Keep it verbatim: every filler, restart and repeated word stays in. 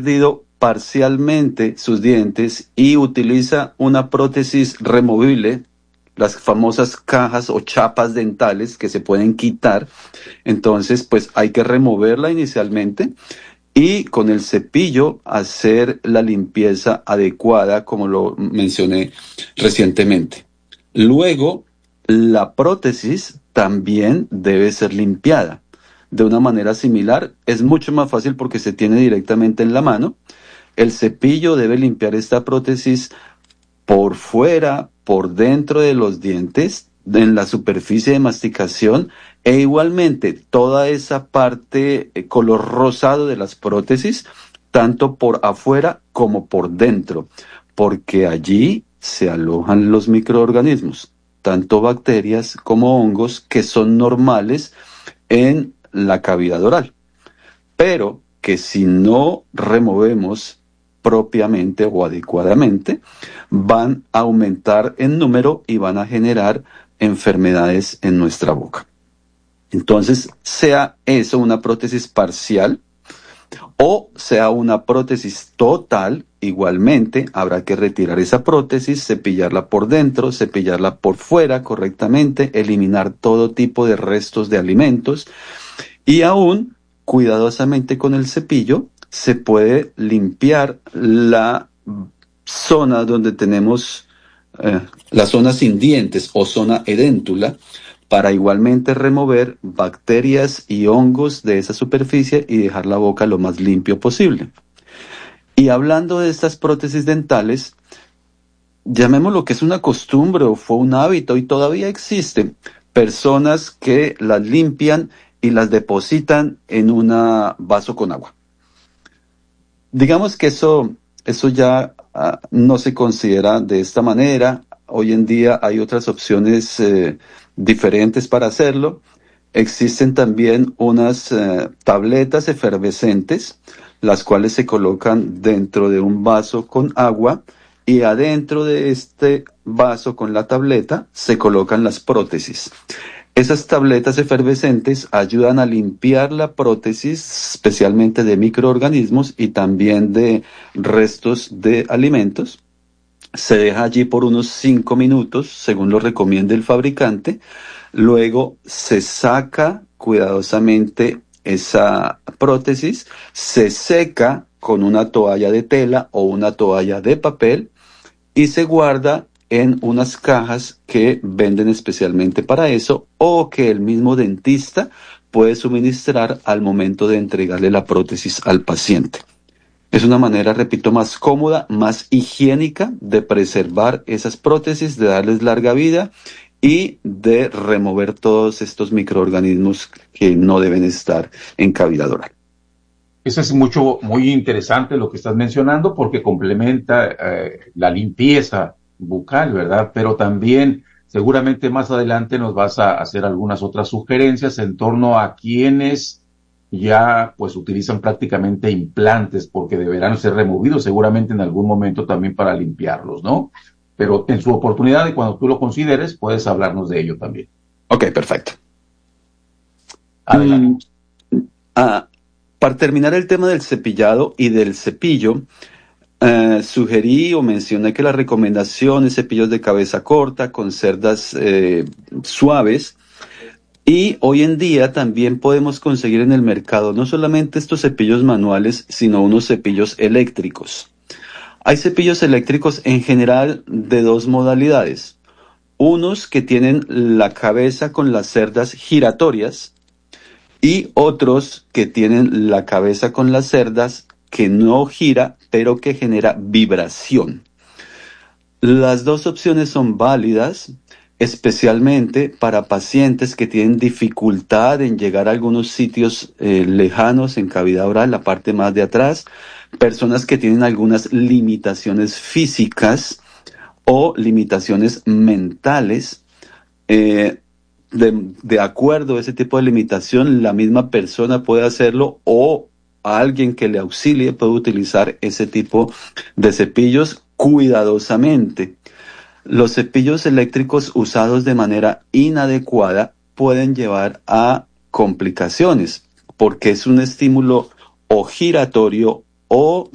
perdido parcialmente sus dientes y utiliza una prótesis removible, las famosas cajas o chapas dentales que se pueden quitar, entonces pues hay que removerla inicialmente y con el cepillo hacer la limpieza adecuada, como lo mencioné recientemente. Luego, la prótesis también debe ser limpiada de una manera similar. Es mucho más fácil porque se tiene directamente en la mano. El cepillo debe limpiar esta prótesis por fuera, por dentro de los dientes, en la superficie de masticación, e igualmente toda esa parte eh, color rosado de las prótesis, tanto por afuera como por dentro, porque allí se alojan los microorganismos, tanto bacterias como hongos, que son normales en la cavidad oral, pero que si no removemos propiamente o adecuadamente, van a aumentar en número y van a generar enfermedades en nuestra boca. Entonces, sea eso una prótesis parcial o sea una prótesis total, igualmente habrá que retirar esa prótesis, cepillarla por dentro, cepillarla por fuera correctamente, eliminar todo tipo de restos de alimentos y aún, cuidadosamente con el cepillo, se puede limpiar la zona donde tenemos eh, la zona sin dientes o zona edéntula, para igualmente remover bacterias y hongos de esa superficie y dejar la boca lo más limpio posible. Y hablando de estas prótesis dentales, llamémoslo que es una costumbre o fue un hábito y todavía existen personas que las limpian y las depositan en un vaso con agua. Digamos que eso, eso ya uh, no se considera de esta manera. Hoy en día hay otras opciones eh, diferentes para hacerlo. Existen también unas eh, tabletas efervescentes, las cuales se colocan dentro de un vaso con agua y adentro de este vaso con la tableta se colocan las prótesis. Esas tabletas efervescentes ayudan a limpiar la prótesis, especialmente de microorganismos y también de restos de alimentos. Se deja allí por unos cinco minutos, según lo recomienda el fabricante. Luego se saca cuidadosamente esa prótesis, se seca con una toalla de tela o una toalla de papel y se guarda en unas cajas que venden especialmente para eso o que el mismo dentista puede suministrar al momento de entregarle la prótesis al paciente. Es una manera, repito, más cómoda, más higiénica de preservar esas prótesis, de darles larga vida y de remover todos estos microorganismos que no deben estar en cavidad oral. Eso es mucho, muy interesante lo que estás mencionando porque complementa eh, la limpieza bucal, ¿verdad? Pero también seguramente más adelante nos vas a hacer algunas otras sugerencias en torno a quienes ya pues utilizan prácticamente implantes porque deberán ser removidos seguramente en algún momento también para limpiarlos, ¿no? Pero en su oportunidad y cuando tú lo consideres puedes hablarnos de ello también. Ok, perfecto. Adelante. Mm, ah, para terminar el tema del cepillado y del cepillo, Uh, sugerí o mencioné que la recomendación es cepillos de cabeza corta con cerdas eh, suaves, y hoy en día también podemos conseguir en el mercado no solamente estos cepillos manuales, sino unos cepillos eléctricos. Hay cepillos eléctricos en general de dos modalidades. Unos que tienen la cabeza con las cerdas giratorias y otros que tienen la cabeza con las cerdas que no gira, pero que genera vibración. Las dos opciones son válidas, especialmente para pacientes que tienen dificultad en llegar a algunos sitios eh, lejanos en cavidad oral, la parte más de atrás, personas que tienen algunas limitaciones físicas o limitaciones mentales. Eh, de, de acuerdo a ese tipo de limitación, la misma persona puede hacerlo o a alguien que le auxilie puede utilizar ese tipo de cepillos cuidadosamente. Los cepillos eléctricos usados de manera inadecuada pueden llevar a complicaciones porque es un estímulo o giratorio o